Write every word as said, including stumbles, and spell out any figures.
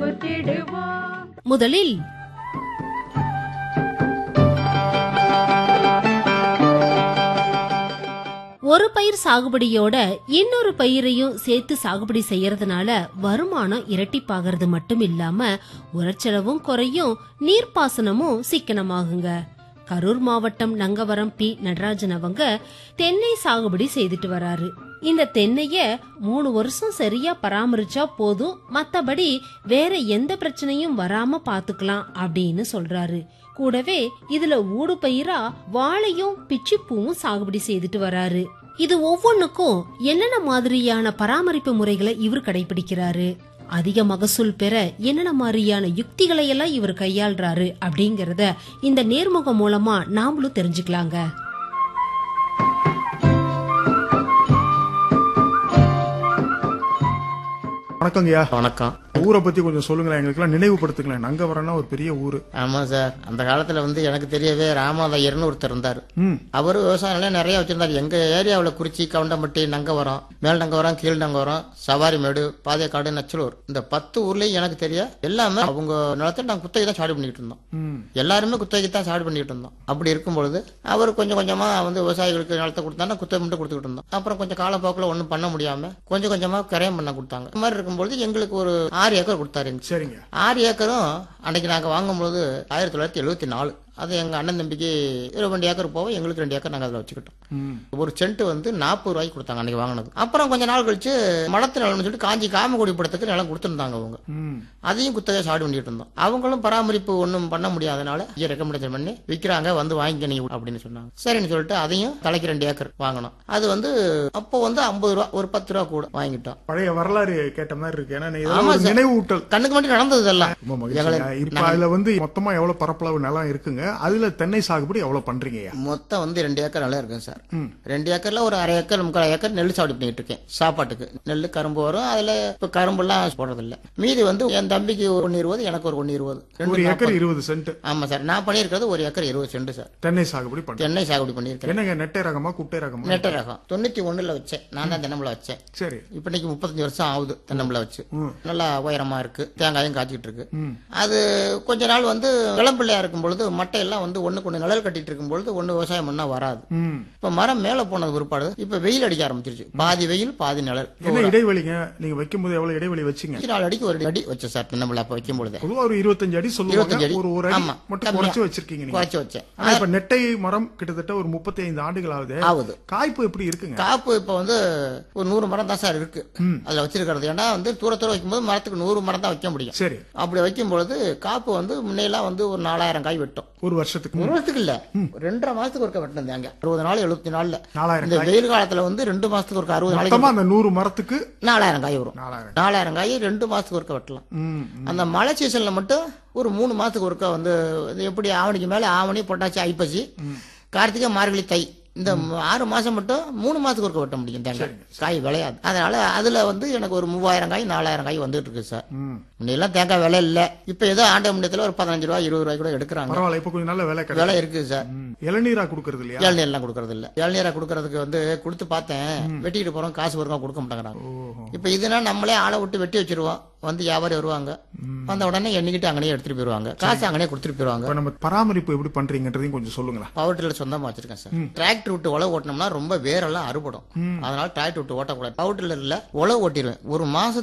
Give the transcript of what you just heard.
போற்றிடுவோம். முதலில் ஒரு பயிர் சாகுபடியோட இன்னொரு பயிரையும் சேர்த்து சாகுபடி செய்யறதுனால வருமானம் இரட்டிப்பாகிறது மட்டும் இல்லாம உரச்செலவும் குறையும், நீர்ப்பாசனமும் சிக்கனமாகுங்க. கரூர் மாவட்டம் நங்கவரம் பி நடராஜன் அவங்க தென்னை சாகுபடி செய்துட்டு வராரு. இந்த தென்னைய மூணு வருஷம் சரியா பராமரிச்சா போதும், மத்தபடி வேற எந்த பிரச்சனையும் வராம பாத்துக்கலாம் அப்படின்னு சொல்றாரு. கூடவே இதுல ஊடு பயிரா வாழையும் பிச்சிப்பூவும் சாகுபடி செய்துட்டு வராரு. இது ஒவ்வொன்னுக்கும் என்னென்ன மாதிரியான பராமரிப்பு முறைகளை இவர் கடைபிடிக்கிறாரு, அதிக மகசூல் பெற என்னென்ன மாதிரியான யுக்திகளை எல்லாம் இவர் கையாள்றாரு அப்படிங்கறத இந்த நேர்முகம் மூலமா நாமளும் தெரிஞ்சுக்கலாங்க. வணக்கங்கய்யா. வணக்கம். ஊரை பத்தி கொஞ்சம் சொல்லுங்களேன், எங்களுக்கெல்லாம் நினைவுபடுத்துங்களேன். நங்கவரம்னா ஒரு பெரிய ஊரு. ஆமா சார், அந்த காலத்துல வந்து எனக்கு தெரியவே ராமாதையர்னு ஒருத்தர் இருந்தாரு. ம். அவரு விவசாய நிலம் நிறைய வச்சிருந்தாரு. எங்க ஏரியாவுல குறிச்சி, கவுண்டம்பட்டி, நங்கவரம், மேல் நங்கவரம், கீழ் நங்கவரம், சவாரிமேடு, பாதைக்காடு, நச்சலூர், இந்த பத்து ஊர்லயும் எனக்கு தெரிய எல்லாமே அவங்க நிலத்தை நாங்க குத்தகை தான் சாடு பண்ணிட்டு இருந்தோம். எல்லாருமே குத்தகைக்கு தான் சாடு பண்ணிட்டு இருந்தோம். அப்படி இருக்கும் பொழுது அவர் கொஞ்சம் கொஞ்சமா வந்து விவசாயிகளுக்கு நிலத்தை கொடுத்தாங்க, குத்தகை மட்டும் கொடுத்துக்கிட்டு இருந்தோம். அப்புறம் கொஞ்சம் காலப்போக்கில் ஒன்றும் பண்ண முடியாம கொஞ்சம் கொஞ்சமா கரையம் பண்ண கொடுத்தாங்க. இந்த மாதிரி இருக்கும்பொழுது எங்களுக்கு ஒரு ஆறு ஏக்கர் கொடுத்தாரு. சரிங்க. ஆறு ஏக்கரும் அன்னைக்கு நாங்க வாங்கும்போது ஆயிரத்தி தொள்ளாயிரத்தி எழுபத்தி நாலு அது எங்க அண்ணன் தம்பிக்கு ரெண்டு ஏக்கர் போவோம், எங்களுக்கு ரெண்டு ஏக்கர் நாங்க அதில் வச்சுக்கிட்டோம். ஒரு சென்ட் வந்து நாற்பது ரூபாய்க்கு கொடுத்தாங்க அன்னைக்கு வாங்கினது. அப்புறம் கொஞ்ச நாள் கழிச்சு மடத்து நிலம்னு சொல்லிட்டு காஞ்சி காமக்குடி படத்துக்கு நிலம் கொடுத்துருந்தாங்க அவங்க. அதையும் குத்தகை சாடு பண்ணிட்டு இருந்தோம். அவங்களும் பராமரிப்பு ஒன்றும் பண்ண முடியாதனால ரெக்கமெண்டேஷன் பண்ணி விற்கிறாங்க, வந்து வாங்கிக்க நீ அப்படின்னு சொன்னாங்க. சரின்னு சொல்லிட்டு அதையும் தலைக்கு ரெண்டு ஏக்கர் வாங்கினோம். அது வந்து அப்போ வந்து ஐம்பது ரூபா, ஒரு பத்து ரூபா கூட வாங்கிட்டோம். பழைய வரலாறு கேட்ட மாதிரி இருக்கு. ஏன்னா நினைவூட்டல் கண்ணுக்கு மட்டும் நடந்தது எல்லாம். இப்ப அதுல வந்து மொத்தமா எவ்வளவு பரப்பளவு நிலம் இருக்குங்க, அதுல தென்னை சாகுபடி எவ்வளவு பண்றீங்க? மொத்தம் வந்து ரெண்டு ஏக்கர் நிலம் இருக்கு சார். ரெண்டு ஏக்கர்ல ஒரு அரை ஏக்கர் முக்கால் ஏக்கர் நெல் சாகுபடி பண்ணிட்டு இருக்கேன். சாப்பாட்டுக்கு நெல் கரும்பு வரும். அதுல இப்ப கரும்பு எல்லாம் போடுறது இல்ல. மீதி வந்து என் தம்பிக்கு ஒன்னு இருபது, எனக்கு ஒரு ஒன்னு இருபது, ஒரு ஏக்கர் இருபது சென்ட். ஆமா சார், நான் பண்ணிருக்கிறது ஒரு ஏக்கர் இருபது சென்ட் சார். தென்னை சாகுபடி பண்ண தென்னை சாகுபடி பண்ணிருக்கேன். என்னங்க நெட்டை ரகமா குட்டை ரகமா? நெட்டை ரகம். தொண்ணூத்தி ஒண்ணுல வச்சேன், நான் தான் தென்னம்பல வச்சேன். சரி. இப்ப இன்னைக்கு முப்பத்தஞ்சு வருஷம் ஆகுது தென்னம்பல வச்சு. நல்லா உயரமா இருக்கு, தேங்காயும் காய்ச்சிட்டு இருக்கு. அது கொஞ்ச நாள் வந்து இளம்பிள்ளையா இருக்கும் பொழுது மட்டையெல்லாம் வந்து ஒண்ணுக்கு ஒண்ணு நிழல் கட்டிட்டு இருக்கும் பொழுது ஒண்ணு விவசாயம் பண்ணா வராது. இப்ப மரம் மேல போனது பிற்பாடு இப்ப வெயில் அடிக்க ஆரம்பிச்சிருச்சு. பாதி வெயில் பாதி நிழல். என்ன இடைவெளிங்க நீங்க வைக்கும் போது எவ்வளவு இடைவெளி வச்சீங்க? நாலு அடிக்கு ஒரு அடி வச்ச சார் தென்னம்பிள்ளை அப்ப வைக்கும் பொழுது. பொதுவா ஒரு இருபத்தஞ்சு அடி சொல்லுவாங்க. ஒரு ஒரு அடி மட்டும் குறைச்சு வச்சிருக்கீங்க. குறைச்சு வச்சேன். இப்ப நெட்டை மரம் கிட்டத்தட்ட ஒரு முப்பத்தி ஐந்து ஆண்டுகள் ஆகுது. ஆகுது. காய்ப்பு எப்படி இருக்குங்க? காப்பு இப்ப வந்து ஒரு நூறு மரம் தான் சார் இருக்கு அதுல வச்சிருக்கிறது. ஏன்னா வந்து தூர தூர வைக்கும் போது மரத்துக்கு நூறு மரம் தான் வைக்க முடியும். சரி. அப்படி வைக்கும் பொழுது காப்பு வந்து முன்னையெல்லாம் வந்து ஒரு நாலாயிரம் காய் வெட்டும் ஒரு வருஷத்துக்கு. ஒரு வருஷத்துக்கு இல்ல, ரெண்டரை மாசத்துக்கு ஒருக்க வெட்டினது. அங்க அறுபது நாள் எழுபத்தி நாலுல இந்த வெயில் காலத்துல வந்து ரெண்டு மாசத்துக்கு ஒரு அறுபது நாளைக்கு அந்த நூறு மரத்துக்கு நாலாயிரம் காய் வரும். நாலாயிரம் காய் ரெண்டு மாசத்துக்கு ஒருக்க வெட்டலாம். அந்த மழை சீசன்ல மட்டும் ஒரு மூணு மாசத்துக்கு ஒருக்க வந்து எப்படி ஆவணிக்கு மேல ஆவணி, பொட்டாச்சி, ஐப்பசி, கார்த்திகை, மார்கழி, தை, இந்த ஆறு மாசம் மட்டும் மூணு மாசத்துக்கு ஒருக்க வெட்ட முடியும். தேங்காய் காய் விளையாது. அதனால அதுல வந்து எனக்கு ஒரு மூவாயிரம் காய் நாலாயிரம் காய் வந்துட்டு இருக்கு சார். முன்னெல்லாம் தேங்காய் விலை இல்ல. இப்ப ஏதோ ஆண்ட முன்னத்துல ஒரு பதினஞ்சு ரூபாய் இருபது ரூபாய் கூட எடுக்கிறாங்க. இப்ப கொஞ்சம் நல்ல விலை விலை இருக்கு சார். இளநீரா கொடுக்கறது இல்லையா? இளநீர் எல்லாம் கொடுக்கறது இல்ல. இளநீரா கொடுக்கறதுக்கு வந்து கொடுத்து பார்த்தேன், வெட்டிட்டு போறோம், காசு வருங்க கொடுக்க மாட்டாங்க. இப்ப இதுனா நம்மளே ஆளை விட்டு வெட்டி வச்சிருவோம், வந்து வியாபாரி வருவாங்க, வந்த உடனே எண்ணிக்கிட்டு அங்கனே எடுத்துட்டு போயிருவாங்க, காசு அங்கனே கொடுத்துட்டு போயிருவாங்க. நம்ம பராமரிப்பு எப்படி பண்றீங்கன்றதையும் கொஞ்சம் சொல்லுங்களா? பவர் டில்லர் சொந்தமா வச்சிருக்கேன் சார். டிராக்டர் விட்டு உழவு ஓட்டினோம்னா ரொம்ப வேரெல்லாம் அறுபடும். அதனால டிராக்டர் விட்டு ஓட்டக்கூடாது. பவர் டில்லர்ல உழவு ஓட்டிடுவேன். ஒரு மாசம்